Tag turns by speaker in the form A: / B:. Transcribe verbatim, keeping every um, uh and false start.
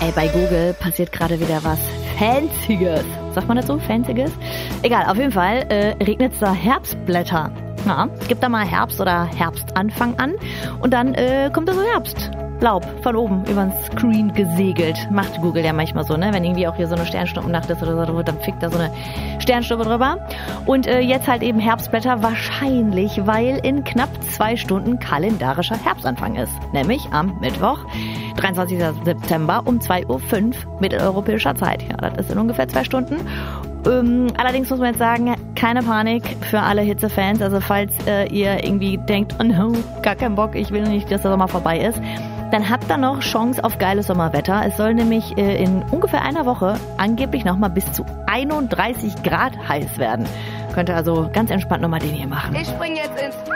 A: Ey, bei Google passiert gerade wieder was Fancyes. Sagt man das so? Fancyes? Egal, auf jeden Fall äh, regnet es da Herbstblätter. Ja, gibt da mal Herbst oder Herbstanfang an und dann äh, kommt da so Herbstlaub von oben über den Screen gesegelt. Macht Google ja manchmal so, ne? Wenn irgendwie auch hier so eine Sternschnuppennacht ist oder so, dann fickt da so eine Sternschnuppe drüber. Und äh, jetzt halt eben Herbstblätter wahrscheinlich, weil in knapp zwei Stunden kalendarischer Herbstanfang ist. Nämlich am Mittwoch, dreiundzwanzigsten September um zwei Uhr fünf mitteleuropäischer Zeit. Ja, das ist in ungefähr zwei Stunden. Ähm, allerdings muss man jetzt sagen, keine Panik für alle Hitzefans. Also falls äh, ihr irgendwie denkt, oh no, gar keinen Bock, ich will nicht, dass der Sommer vorbei ist, dann habt ihr noch Chance auf geiles Sommerwetter. Es soll nämlich äh, in ungefähr einer Woche angeblich nochmal bis zu einunddreißig Grad heiß werden. Könnt ihr also ganz entspannt nochmal den hier machen.
B: Ich spring jetzt ins